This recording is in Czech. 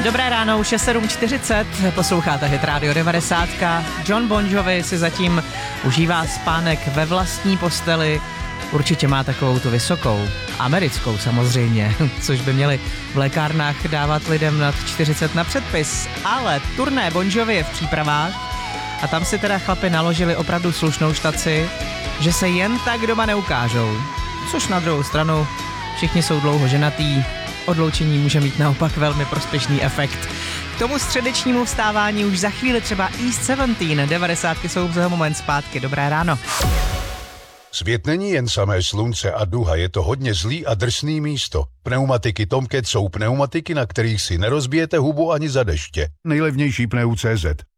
Dobré ráno, už je 7:40, posloucháte Hit Radio 90. John Bon Jovi si zatím užívá spánek ve vlastní posteli. Určitě má takovou tu vysokou, americkou samozřejmě, což by měli v lékárnách dávat lidem nad 40 na předpis. Ale turné Bon Jovi je v přípravách a tam si teda chlapi naložili opravdu slušnou štaci, že se jen tak doma neukážou. Což na druhou stranu, všichni jsou dlouho ženatý, odloučení může mít naopak velmi prospěšný efekt. K tomu středečnímu vstávání už za chvíli třeba East 17, 90 jsou za moment zpátky. Dobré ráno. Svět není jen samé slunce a duha, je to hodně zlý a drsný místo. Pneumatiky Tomcat jsou pneumatiky, na kterých si nerozbijete hubu ani za deště. Nejlevnější pneu.cz